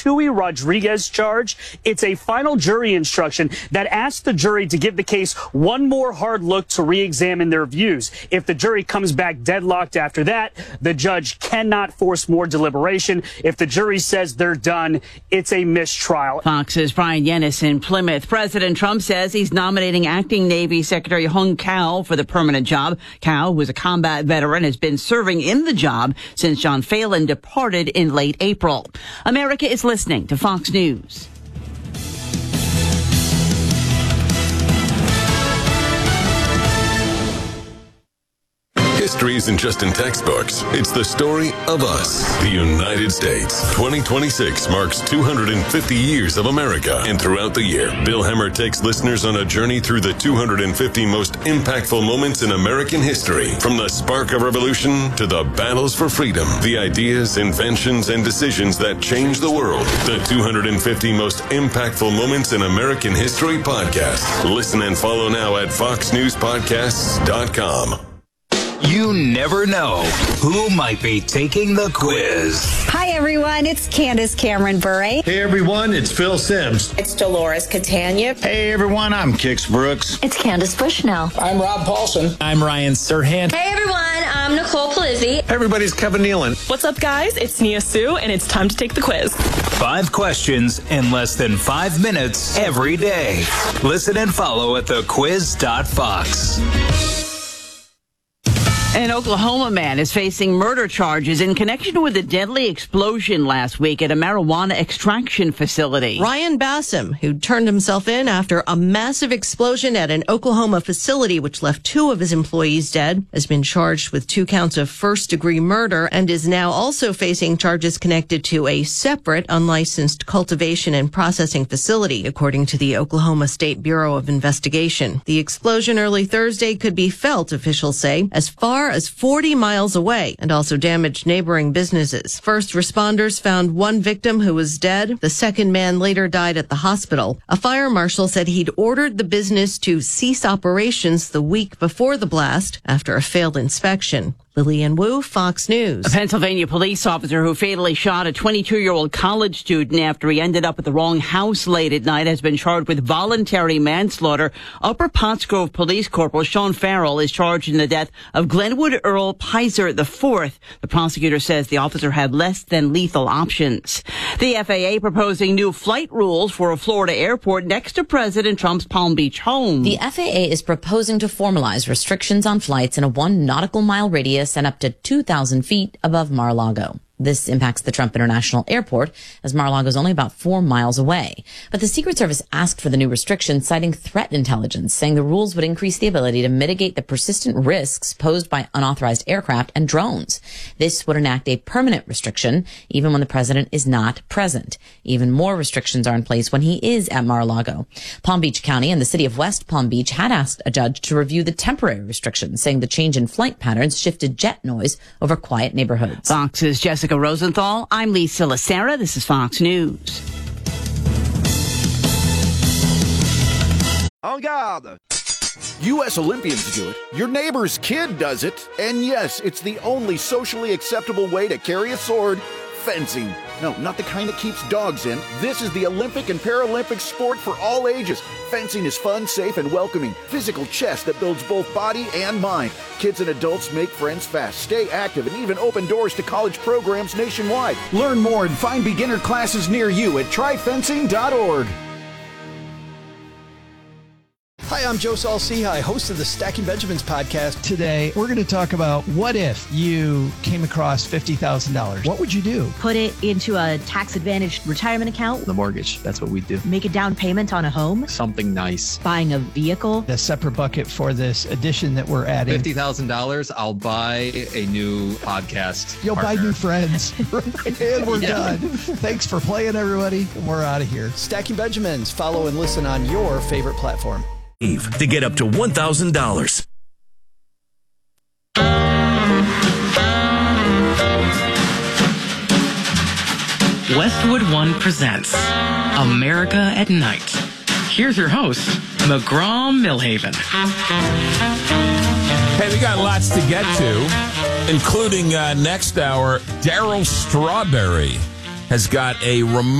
Tui Rodriguez charge. It's a final jury instruction that asks the jury to give the case one more hard look to re-examine their views. If the jury comes back deadlocked after that, the judge cannot force more deliberation. If the jury says they're done, it's a mistrial. Fox's Brian Yennis in Plymouth. President Trump says he's nominating acting Navy Secretary Hung Cao for the permanent job. Cao, who is a combat veteran, has been serving in the job since John Phelan departed in late April. America is listening to Fox News. History isn't just in textbooks. It's the story of us, the United States. 2026 marks 250 years of America. And throughout the year, Bill Hemmer takes listeners on a journey through the 250 most impactful moments in American history. From the spark of revolution to the battles for freedom, the ideas, inventions, and decisions that changed the world. The 250 most impactful moments in American history podcast. Listen and follow now at foxnewspodcasts.com. You never know who might be taking the quiz. Hi, everyone. It's Candace Cameron Bure. Hey, everyone. It's Phil Sims. It's Dolores Catania. Hey, everyone. I'm Kix Brooks. It's Candace Bushnell. I'm Rob Paulson. I'm Ryan Serhant. Hey, everyone. I'm Nicole Palizzi. Hey, everybody's Kevin Nealon. What's up, guys? It's Nia Sue, and it's time to take the quiz. 5 questions in less than 5 minutes every day. Listen and follow at thequiz.fox. An Oklahoma man is facing murder charges in connection with a deadly explosion last week at a marijuana extraction facility. Ryan Bassam, who turned himself in after a massive explosion at an Oklahoma facility which left 2 of his employees dead, has been charged with 2 counts of first-degree murder and is now also facing charges connected to a separate unlicensed cultivation and processing facility, according to the Oklahoma State Bureau of Investigation. The explosion early Thursday could be felt, officials say, as far as 40 miles away and also damaged neighboring businesses. First responders found 1 victim who was dead. The second man later died at the hospital. A fire marshal said he'd ordered the business to cease operations the week before the blast after a failed inspection. Lillian Wu, Fox News. A Pennsylvania police officer who fatally shot a 22-year-old college student after he ended up at the wrong house late at night has been charged with voluntary manslaughter. Upper Pottsgrove Police Corporal Sean Farrell is charged in the death of Glenwood Earl Pizer IV. The prosecutor says the officer had less than lethal options. The FAA proposing new flight rules for a Florida airport next to President Trump's Palm Beach home. The FAA is proposing to formalize restrictions on flights in a 1 nautical mile radius and up to 2,000 feet above Mar-a-Lago. This impacts the Trump International Airport, as Mar-a-Lago is only about 4 miles away. But the Secret Service asked for the new restrictions, citing threat intelligence, saying the rules would increase the ability to mitigate the persistent risks posed by unauthorized aircraft and drones. This would enact a permanent restriction, even when the president is not present. Even more restrictions are in place when he is at Mar-a-Lago. Palm Beach County and the city of West Palm Beach had asked a judge to review the temporary restrictions, saying the change in flight patterns shifted jet noise over quiet neighborhoods. Fox's Jessica Rosenthal. I'm Lisa Lacera. This is Fox News. En garde! U.S. Olympians do it. Your neighbor's kid does it. And yes, it's the only socially acceptable way to carry a sword. Fencing. No, not the kind that keeps dogs in. This is the Olympic and Paralympic sport for all ages. Fencing is fun, safe, and welcoming. Physical chess that builds both body and mind. Kids and adults make friends fast, stay active, and even open doors to college programs nationwide. Learn more and find beginner classes near you at tryfencing.org. Hi, I'm Joe Saul-Sehy, host of the Stacking Benjamins podcast. Today, we're going to talk about what if you came across $50,000. What would you do? Put it into a tax-advantaged retirement account. The mortgage, that's what we do. Make a down payment on a home. Something nice. Buying a vehicle. A separate bucket for this addition that we're adding. $50,000, I'll buy a new podcast You'll partner. buy new friends. And we're done. Thanks for playing, everybody. And we're out of here. Stacking Benjamins. Follow and listen on your favorite platform. To get up to $1,000. Westwood One presents America at Night. Here's your host, McGraw Millhaven. Hey, we got lots to get to, including next hour, Daryl Strawberry has got a